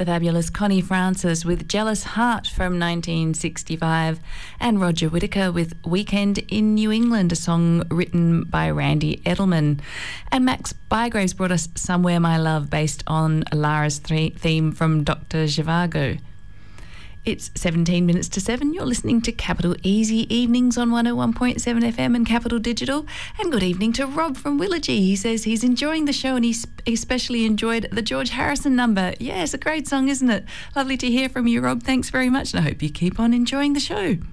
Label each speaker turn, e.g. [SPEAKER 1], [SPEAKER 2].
[SPEAKER 1] the fabulous Connie Francis with Jealous Heart from 1965, and Roger Whittaker with Weekend in New England, a song written by Randy Edelman. And Max Bygraves brought us Somewhere My Love, based on Lara's theme from Dr. Zhivago. It's 17 minutes to 7. You're listening to Capital Easy Evenings on 101.7 FM and Capital Digital. And good evening to Rob from Willagee. He says he's enjoying the show and he especially enjoyed the George Harrison number. Yeah, it's a great song, isn't it? Lovely to hear from you, Rob. Thanks very much, and I hope you keep on enjoying the show.